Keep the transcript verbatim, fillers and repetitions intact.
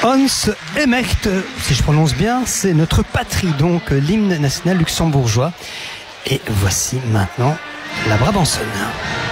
Hans Hemmecht, si je prononce bien, c'est notre patrie, donc l'hymne national luxembourgeois. Et voici maintenant la Brabançonne.